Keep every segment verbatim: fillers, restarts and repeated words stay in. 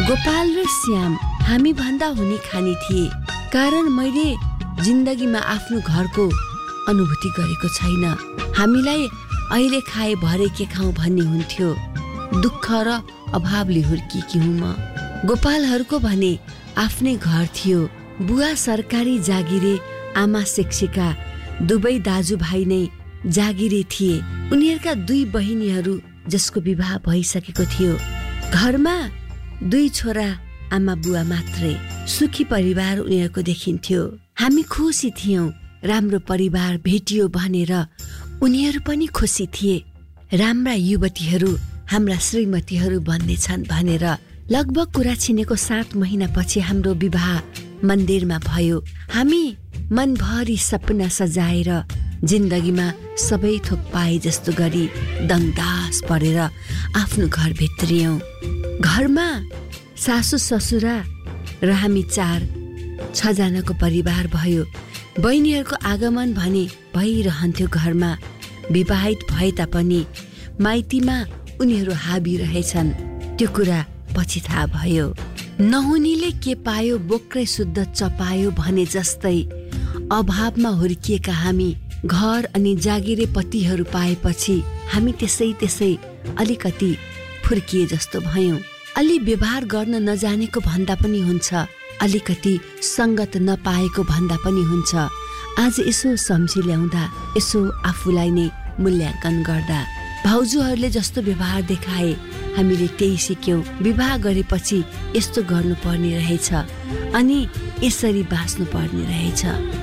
गोपाल र श्याम हामी भन्दा हुने खानी थिए, कारण मैले जिन्दगीमा आफ्नो घरको अनुभूति गरेको छैन। हामीलाई अहिले खाए भरे के खाउँ भन्ने हुन्थ्यो। दुःख र अभावले हुर्किएकी हुँ म। गोपालहरूको भने आफ्नै घर थियो। बुवा सरकारी जागिरे, आमा शिक्षिका, दुवै दाजुभाइ नै जागिरे थिए। उनीहरूका दुई बहिनीहरू जसको विवाह भइसकेको थियो। घरमा दुई छोरा, आमा बुवा मात्रै। सुखी परिवार उनीहरूको देखिन्थ्यो। हामी खुसी थियौं। राम्रो परिवार भेटियो भनेर उनीहरू पनि खुसी थिए। राम्रा युवतीहरू हाम्रा श्रीमतीहरू बन्नेछन् भनेर। लगभग कुरा छिनेको सात महिनापछि हाम्रो विवाह मन्दिरमा भयो। हामी मनभरि सपना सजाएर जिन्दगीमा सबै थोक पाए जस्तो गरी दङदास परेर आफ्नो घर भित्रियौं। घरमा सासु ससुरा र हामी चार छजनाको परिवार भयो। बहिनीहरूको आगमन भने भइरहन्थ्यो घरमा। विवाहित भए तापनि माइतीमा उनीहरू हाबी रहेछन्, त्यो कुरा पछि थाहा भयो। नहुनीले के पायो बोक्रै शुद्ध चपायो भने जस्तै अभावमा हुर्किएका हामी घर अनि जागिरे पतिहरू पाएपछि हामी त्यसै त्यसै अलिकति फुर्किए जस्तो भयौं। अलि व्यवहार गर्न नजानेको भन्दा पनि हुन्छ, अलिकति संगत नपाएको भन्दा पनि हुन्छ। आज यसो सम्झी ल्याउँदा, यसो आफूलाई नै मूल्याङ्कन गर्दा भाउजूहरूले जस्तो व्यवहार देखाए हामीले त्यही सिक्यौं। विवाह गरेपछि यस्तो गर्नुपर्ने रहेछ अनि यसरी बाँच्नु पर्ने रहेछ।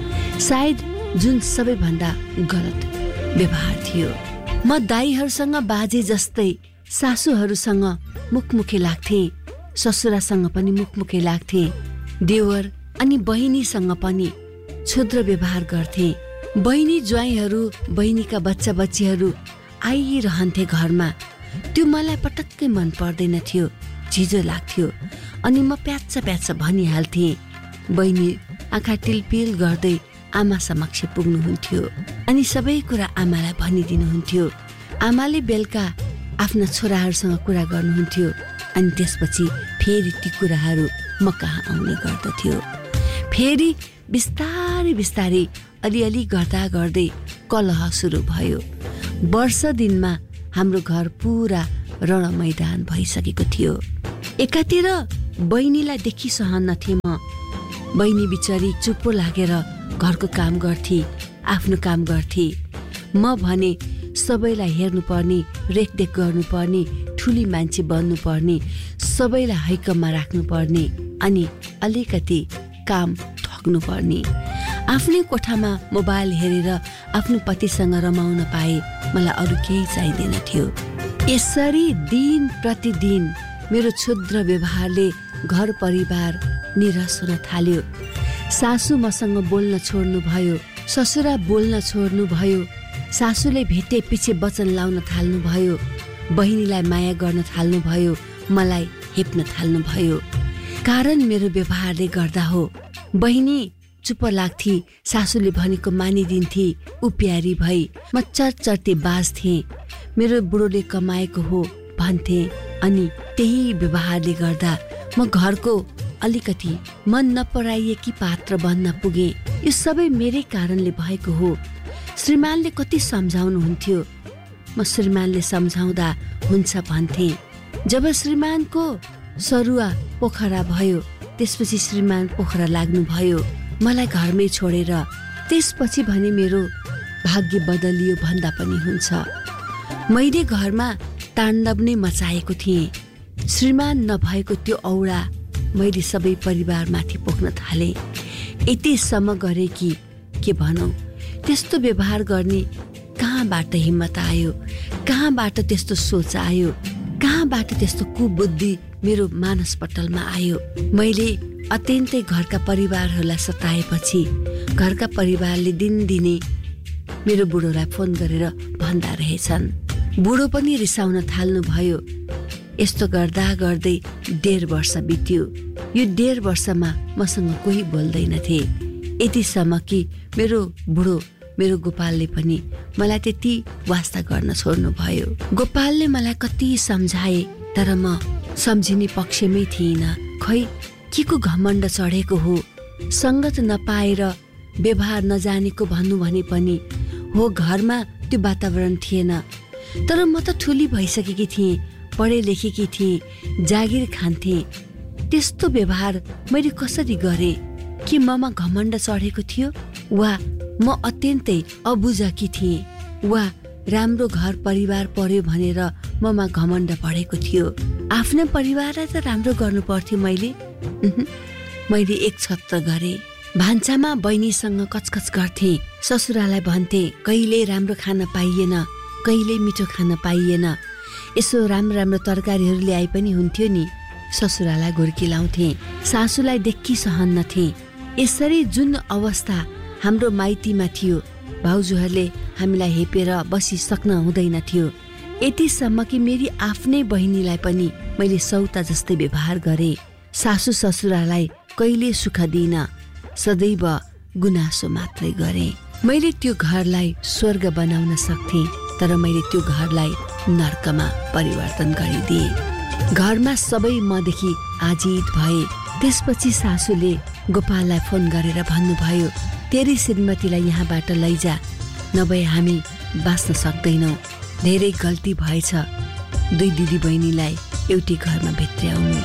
सायद जुन सबैभन्दा गलत व्यवहार थियो। म दाइहरूसँग बाजे जस्तै सासूहरूसँग मुखमुखे लाग्थे, ससुरासँग पनि मुखमुखे लाग्थे, देवर अनि बहिनीसँग पनि क्षुद्र व्यवहार गर्थे। बहिनी ज्वाइँहरू, बहिनीका बच्चा बच्चीहरू आइरहन्थे घरमा। त्यो मलाई पटक्कै मन पर्दैन थियो, झिझो लाग्थ्यो अनि म प्याच्च प्याच्च भनिहाल्थे। बहिनी आँखा टिलपिल गर्दै आमा समक्ष पुग्नुहुन्थ्यो अनि सबै कुरा आमालाई भनिदिनुहुन्थ्यो। आमाले बेलुका आफ्ना छोराहरूसँग कुरा गर्नुहुन्थ्यो अनि त्यसपछि फेरि ती कुराहरू म कहाँ आउने गर्दथ्यो। फेरि बिस्तारै बिस्तारै अलिअलि गर्दा गर्दै कलह सुरु भयो। वर्ष दिनमा हाम्रो घर पुरा रण मैदान भइसकेको थियो। एकातिर बहिनीलाई देखि सहन्नथे म। बहिनी बिचारी चुप्पो लागेर घरको काम गर्थे, आफ्नो काम गर्थे। म भने सबैलाई हेर्नुपर्ने, रेखदेख गर्नुपर्ने, ठुली मान्छे बन्नुपर्ने, सबैलाई हैकममा राख्नुपर्ने अनि अलिकति काम थग्नुपर्ने। आफ्नै कोठामा मोबाइल हेरेर आफ्नो पतिसँग रमाउन पाए मलाई अरू केही चाहिँदैन थियो। यसरी दिन प्रतिदिन मेरो क्षुद्र व्यवहारले घर परिवार निराश हुन थाल्यो। सासू मसँग बोल्न छोड्नु भयो, ससुरा बोल्न छोड्नु भयो, सासूले भेटे पछि वचन लाउन थाल्नु भयो, बहिनीलाई माया गर्न थाल्नु भयो, मलाई हेप्न थाल्नु भयो। कारण मेरो व्यवहारले गर्दा हो। बहिनी चुप लाग्थे, सासूले भनेको मानिदिन्थे, उ प्यारी भई म चरचर्ते बाँच्थे। मेरो बुढोले कमाएको हो भन्थे अनि त्यही व्यवहारले गर्दा म घरको अलिकति मन नपराइएकी पात्र बन्न पुगे। यो सबै मेरै कारणले भएको हो। श्रीमानले कति सम्झाउनुहुन्थ्यो, म श्रीमानले सम्झाउँदा हुन्छ भन्थे। जब श्रीमानको सरुवा पोखरा भयो त्यसपछि श्रीमान पोखरा लाग्नु भयो मलाई घरमै छोडेर। त्यसपछि भने मेरो भाग्य बदलियो भन्दा पनि हुन्छ। मैले घरमा ताण्डव नै मचाएको थिएँ। श्रीमान नभएको त्यो औडा मैले सबै परिवारमाथि पोख्न थाले। यतिसम्म गरे कि के भनौँ, त्यस्तो व्यवहार गर्ने कहाँबाट हिम्मत आयो, कहाँबाट त्यस्तो सोच आयो, कहाँबाट त्यस्तो कुबुद्धि मेरो मानसपटलमा आयो। मैले अत्यन्तै घरका परिवारहरूलाई सताएपछि घरका परिवारले दिनदिनै मेरो बुढोलाई फोन गरेर भन्दा रहेछन्। बुढो पनि रिसाउन थाल्नु भयो। यस्तो गर्दा गर्दै डेढ वर्ष बित्यो। यो डेढ वर्षमा मसँग कोही बोल्दैनथे। यतिसम्म कि मेरो बुढो, मेरो गोपालले पनि मलाई त्यति वास्ता गर्न छोड्नु भयो। गोपालले मलाई कति सम्झाए तर म सम्झिने पक्षमै थिइन। खै के को घमण्ड चढेको हो, सङ्गत नपाएर व्यवहार नजानेको भन्नु भने पनि हो। घरमा त्यो वातावरण थिएन। तर म त ठुली भइसकेकी थिएँ, पढे लेखेकी थिएँ, जागिर खान्थेँ। त्यस्तो व्यवहार मैले कसरी गरेँ? के ममा घमण्ड चढेको थियो, वा म अत्यन्तै अबुझकी थिएँ, वा राम्रो घर परिवार पर्यो भनेर ममा घमण्ड बढेको थियो? आफ्नो परिवारलाई त राम्रो गर्नु पर्थ्यो। मैले मैले एक छत्र गरेँ। भान्सामा बहिनीसँग कचकच गर्थे, ससुरालाई भन्थे कहिले राम्रो खान पाइएन, कहिले मिठो खान पाइएन। यसो राम्रो राम्रो तरकारीहरू ल्याए पनि हुन्थ्यो नि, ससुरालाई घुर्किलाउँथे, सासूलाई देखी सहन्नथे। यसरी जुन अवस्था हाम्रो माइतीमा थियो, भाउजूहरूले हामीलाई हेपेर बसिसक्न हुँदैन थियो। यतिसम्म कि मेरी आफ्नै बहिनीलाई पनि मैले सौता जस्तै व्यवहार गरेँ। सासू ससुरालाई कहिले सुख दिन, सदैव गुनासो मात्रै गरेँ। मैले त्यो घरलाई स्वर्ग बनाउन सक्थेँ, तर मैले त्यो घरलाई नर्कमा परिवर्तन गरिदिएँ। घरमा सबै मदेखि आजित भए। त्यसपछि सासूले गोपाललाई फोन गरेर भन्नुभयो, तेरी श्रीमतीलाई यहाँबाट लैजा, नभए हामी बाँच्न सक्दैनौँ। धेरै गल्ती भएछ, दुई दिदी बहिनीलाई एउटै घरमा भित्र्याउनु।